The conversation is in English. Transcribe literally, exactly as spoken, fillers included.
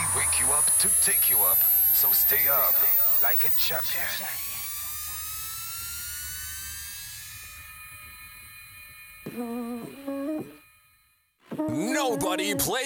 wake you up to take you up. So stay up like a champion. Nobody plays